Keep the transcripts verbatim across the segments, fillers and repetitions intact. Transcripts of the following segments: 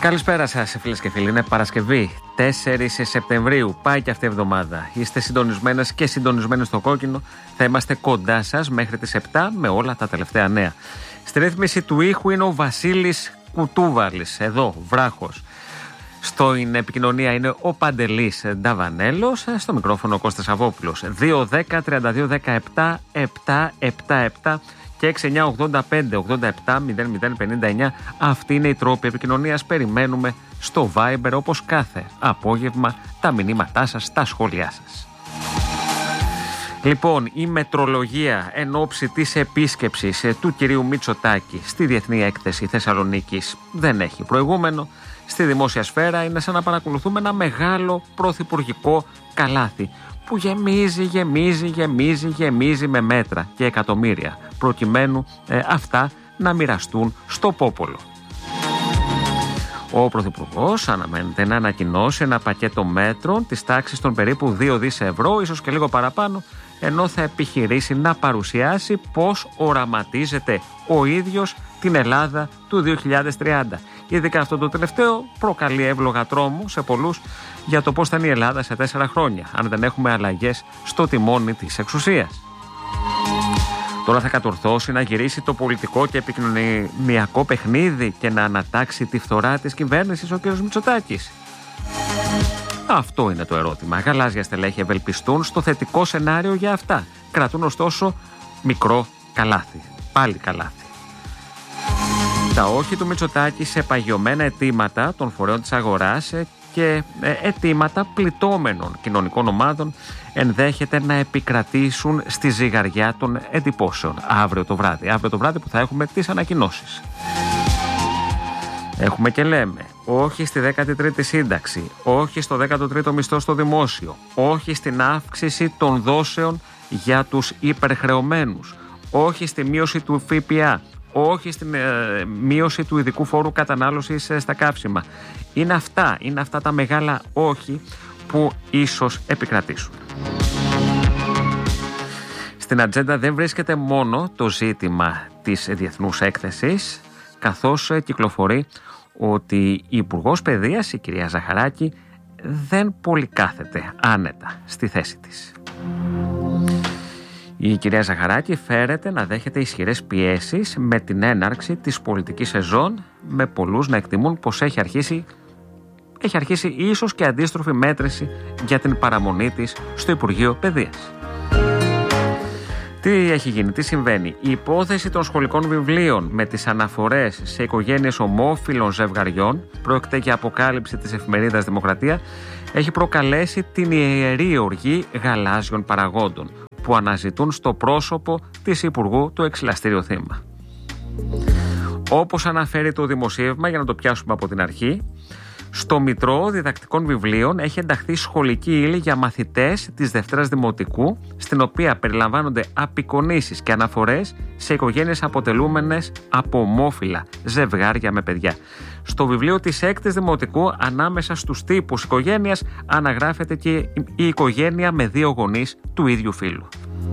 Καλησπέρα σας φίλες και φίλοι, είναι Παρασκευή τέσσερις Σεπτεμβρίου, πάει και αυτή η εβδομάδα. Είστε συντονισμένες και συντονισμένοι στο κόκκινο, θα είμαστε κοντά σας μέχρι τις επτά με όλα τα τελευταία νέα. Στη ρύθμιση του ήχου είναι ο Βασίλης Κουτούβαλης, εδώ βράχος. Στην επικοινωνία είναι ο Παντελής Νταβανέλος, στο μικρόφωνο ο Κώστας Αβόπουλος. δύο δέκα τριάντα δύο δεκαεπτά επτακόσια εβδομήντα επτά και έξι εννιά ογδόντα πέντε ογδόντα επτά μηδέν μηδέν πενήντα εννιά. Αυτή είναι η τρόπη επικοινωνίας. Περιμένουμε στο Viber όπως κάθε απόγευμα τα μηνύματά σας, τα σχόλιά σας. Λοιπόν, η μετρολογία εν ώψη της επίσκεψης του κυρίου Μητσοτάκη στη Διεθνή Έκθεση Θεσσαλονίκης δεν έχει προηγούμενο. Στη δημόσια σφαίρα είναι σαν να παρακολουθούμε ένα μεγάλο πρωθυπουργικό καλάθι που γεμίζει, γεμίζει, γεμίζει, γεμίζει με μέτρα και εκατομμύρια προκειμένου ε, αυτά να μοιραστούν στο πόπολο. Ο Πρωθυπουργός αναμένεται να ανακοινώσει ένα πακέτο μέτρων της τάξης των περίπου δύο δισεκατομμύρια ευρώ, ίσως και λίγο παραπάνω, ενώ θα επιχειρήσει να παρουσιάσει πώς οραματίζεται ο ίδιος την Ελλάδα του δύο χιλιάδες τριάντα. Ειδικά αυτό το τελευταίο προκαλεί εύλογα τρόμου σε πολλούς για το πώς θα είναι η Ελλάδα σε τέσσερα χρόνια, αν δεν έχουμε αλλαγές στο τιμόνι της εξουσίας. Τώρα θα κατορθώσει να γυρίσει το πολιτικό και επικοινωνιακό παιχνίδι και να ανατάξει τη φθορά της κυβέρνησης ο κ. Μητσοτάκης. Αυτό είναι το ερώτημα. Γαλάζια στελέχη ευελπιστούν στο θετικό σενάριο για αυτά. Κρατούν ωστόσο μικρό καλάθι. Πάλι καλάθι. Τα όχι του Μητσοτάκη σε παγιωμένα αιτήματα των φορέων της αγοράς και αιτήματα πληττόμενων κοινωνικών ομάδων ενδέχεται να επικρατήσουν στη ζυγαριά των εντυπώσεων αύριο το βράδυ. Αύριο το βράδυ που θα έχουμε τις ανακοινώσεις. Έχουμε και λέμε όχι στη δέκατη τρίτη σύνταξη, όχι στο δέκατο τρίτο μισθό στο δημόσιο, όχι στην αύξηση των δόσεων για τους υπερχρεωμένους, όχι στη μείωση του ΦΠΑ, όχι στην ε, μείωση του ειδικού φόρου κατανάλωσης ε, στα καύσιμα. Είναι αυτά, είναι αυτά τα μεγάλα όχι που ίσως επικρατήσουν. Στην ατζέντα δεν βρίσκεται μόνο το ζήτημα της διεθνούς έκθεσης, καθώς ε, κυκλοφορεί ότι η Υπουργός Παιδείας, η κυρία Ζαχαράκη, δεν πολυκάθεται άνετα στη θέση της. Η κυρία Ζαχαράκη φέρεται να δέχεται ισχυρές πιέσεις με την έναρξη της πολιτικής σεζόν, με πολλούς να εκτιμούν πως έχει αρχίσει, έχει αρχίσει ίσως και αντίστροφη μέτρηση για την παραμονή της στο Υπουργείο Παιδείας. Τι έχει γίνει, τι συμβαίνει? Η υπόθεση των σχολικών βιβλίων με τις αναφορές σε οικογένειες ομόφυλων ζευγαριών, πρόκειται για αποκάλυψη της εφημερίδας Δημοκρατία, έχει προκαλέσει την ιερή οργή γαλάζιων παραγόντων που αναζητούν στο πρόσωπο της Υπουργού το εξηλαστήριο θύμα. Όπως αναφέρει το δημοσίευμα, για να το πιάσουμε από την αρχή, στο Μητρό Διδακτικών Βιβλίων έχει ενταχθεί σχολική ύλη για μαθητές της Δευτέρας Δημοτικού, στην οποία περιλαμβάνονται απεικονίσεις και αναφορές σε οικογένειες αποτελούμενες από ομόφυλα ζευγάρια με παιδιά. Στο βιβλίο της Έκτης Δημοτικού, ανάμεσα στους τύπους οικογένειας, αναγράφεται και η οικογένεια με δύο γονείς του ίδιου φύλου.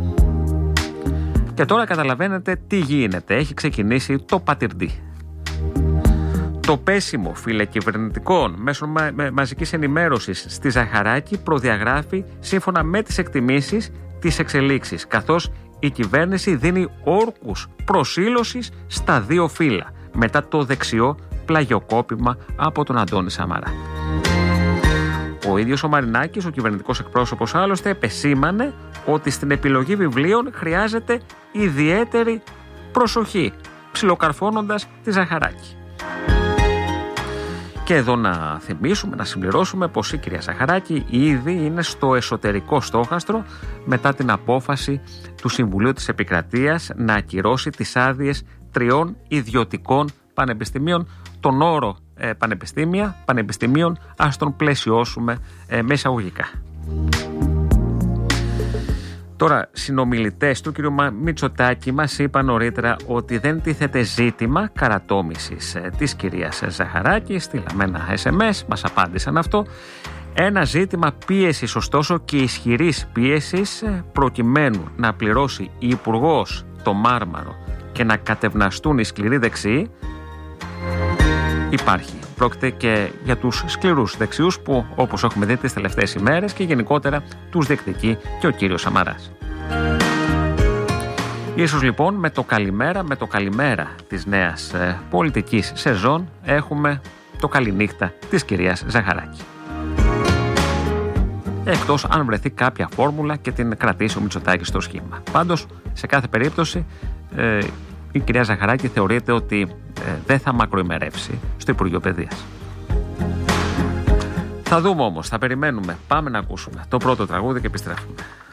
Και τώρα καταλαβαίνετε τι γίνεται. Έχει ξεκινήσει το πατυρντή. Το πέσιμο φιλεκυβερνητικών μέσων μα, με, μαζικής ενημέρωσης στη Ζαχαράκη προδιαγράφει σύμφωνα με τις εκτιμήσεις τις εξελίξεις, καθώς η κυβέρνηση δίνει όρκους προσήλωσης στα δύο φύλλα μετά το δεξιό πλαγιοκόπημα από τον Αντώνη Σαμαρά. Ο ίδιος ο Μαρινάκης, ο κυβερνητικός εκπρόσωπος, άλλωστε επεσήμανε ότι στην επιλογή βιβλίων χρειάζεται ιδιαίτερη προσοχή, ψιλοκαρφώνοντας τη Ζαχαράκη. Και εδώ να θυμίσουμε, να συμπληρώσουμε πως η κυρία Ζαχαράκη ήδη είναι στο εσωτερικό στόχαστρο μετά την απόφαση του Συμβουλίου της Επικρατείας να ακυρώσει τις άδειες τριών ιδιωτικών πανεπιστημίων. Τον όρο ε, πανεπιστήμια, πανεπιστημίων ας τον πλαισιώσουμε ε, με εισαγωγικά. Τώρα, συνομιλητές του κ. Μητσοτάκη μας είπαν νωρίτερα ότι δεν τίθεται ζήτημα καρατόμησης της κυρίας Ζαχαράκη. Στείλαμε ένα ες εμ ες, μας απάντησαν αυτό. Ένα ζήτημα πίεσης, ωστόσο, και ισχυρής πίεσης, προκειμένου να πληρώσει η Υπουργός το μάρμαρο και να κατευναστούν οι σκληροί δεξιοί, υπάρχει. Πρόκειται και για τους σκληρούς δεξιούς που, όπως έχουμε δει τις τελευταίες ημέρες, και γενικότερα τους διεκδικεί και ο κύριος Σαμαράς. Ίσως λοιπόν με το καλημέρα, με το καλημέρα της νέας ε, πολιτικής σεζόν έχουμε το καληνύχτα της κυρίας Ζαχαράκη. Εκτός αν βρεθεί κάποια φόρμουλα και την κρατήσει ο Μητσοτάκης στο σχήμα. Πάντως, σε κάθε περίπτωση, ε, η κυρία Ζαχαράκη θεωρείται ότι ε, δεν θα μακροημερεύσει στο Υπουργείο Παιδείας. Θα δούμε όμως, θα περιμένουμε. Πάμε να ακούσουμε το πρώτο τραγούδι και επιστρέφουμε.